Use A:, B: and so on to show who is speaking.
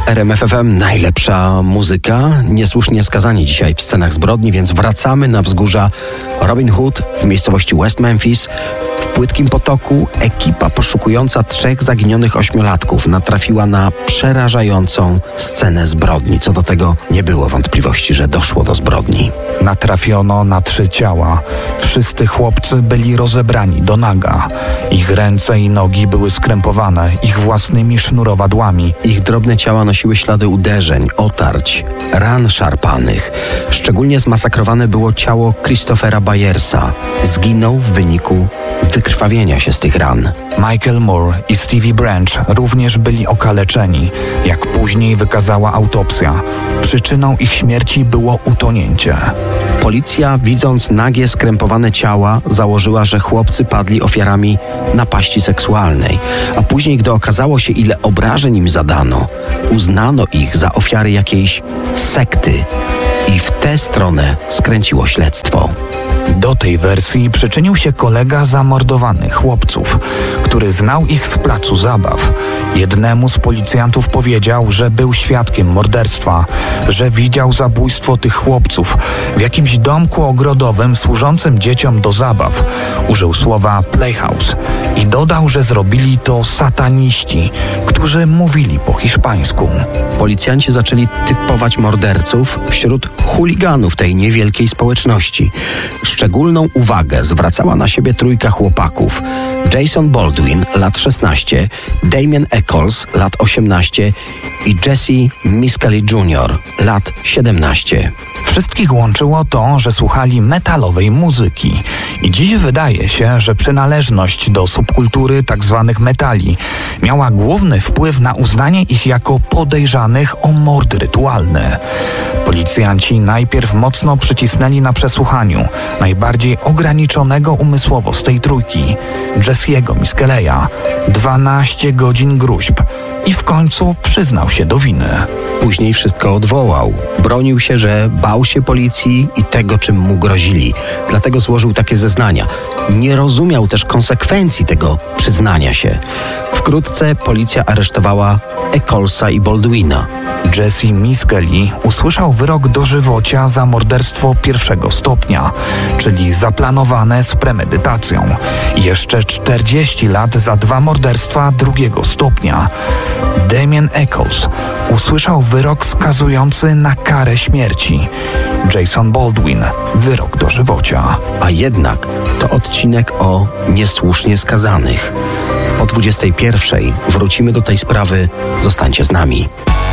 A: RMF FM, najlepsza muzyka. Niesłusznie skazani dzisiaj w scenach zbrodni, więc wracamy na wzgórza Robin Hood w miejscowości West Memphis. W płytkim potoku ekipa poszukująca 3 zaginionych 8-latków natrafiła na przerażającą scenę zbrodni. Co do tego nie było wątpliwości, że doszło do zbrodni.
B: Natrafiono na 3 ciała. Wszyscy chłopcy byli rozebrani do naga. Ich ręce i nogi były skrępowane ich własnymi sznurowadłami.
A: Ich drobne ciała nosiły ślady uderzeń, otarć, ran szarpanych. Szczególnie zmasakrowane było ciało Christophera Byersa. Zginął w wyniku wykrwawienia się z tych ran.
B: Michael Moore i Stevie Branch również byli okaleczeni, jak później wykazała autopsja. Przyczyną ich śmierci było utonięcie.
A: Policja, widząc nagie, skrępowane ciała, założyła, że chłopcy padli ofiarami napaści seksualnej. A później, gdy okazało się, ile obrażeń im zadano, uznano ich za ofiary jakiejś sekty. I w tę stronę skręciło śledztwo.
B: Do tej wersji przyczynił się kolega zamordowanych chłopców, który znał ich z placu zabaw. Jednemu z policjantów powiedział, że był świadkiem morderstwa, że widział zabójstwo tych chłopców w jakimś domku ogrodowym służącym dzieciom do zabaw. Użył słowa playhouse i dodał, że zrobili to sataniści, którzy mówili po hiszpańsku.
A: Policjanci zaczęli typować morderców wśród chuliganów tej niewielkiej społeczności. Szczególną uwagę zwracała na siebie 3 chłopaków. Jason Baldwin, lat 16, Damien Echols, lat 18 i Jesse Miscali Jr., lat 17.
B: Wszystkich łączyło to, że słuchali metalowej muzyki. I dziś wydaje się, że przynależność do subkultury tzw. metali miała główny wpływ na uznanie ich jako podejrzanych o mordy rytualne. Policjanci najpierw mocno przycisnęli na przesłuchaniu najbardziej ograniczonego umysłowo z tej 3, Jesse'ego Miscale'a, 12 godzin gróźb i w końcu przyznał się do winy.
A: Później wszystko odwołał. Bronił się, że bał się policji i tego, czym mu grozili. Dlatego złożył takie zeznania. Nie rozumiał też konsekwencji tego przyznania się. Wkrótce policja aresztowała Echolsa i Baldwina.
B: Jesse Miscali usłyszał wyrok dożywocia za morderstwo 1. stopnia, czyli zaplanowane z premedytacją. Jeszcze 40 lat za 2 morderstwa 2. stopnia. Damien Echols usłyszał wyrok skazujący na karę śmierci. Jason Baldwin wyrok dożywocia.
A: A jednak to odcinek o niesłusznie skazanych. Po 21:00 wrócimy do tej sprawy. Zostańcie z nami.